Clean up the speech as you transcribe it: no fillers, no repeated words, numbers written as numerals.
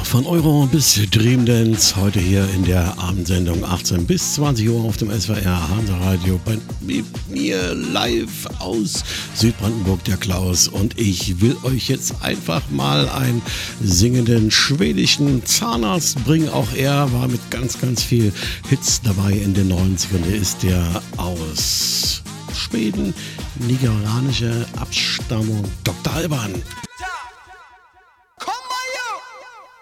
Von Euro bis Dream Dance, heute hier in der Abendsendung 18 bis 20 Uhr auf dem SWR Hansa Radio. Bei mir live aus Südbrandenburg, der Klaus. Und ich will euch jetzt einfach mal einen singenden schwedischen Zahnarzt bringen. Auch er war mit ganz, ganz viel Hits dabei in den 90ern. Der ist ja aus Schweden, nigerianische Abstammung. Dr. Alban.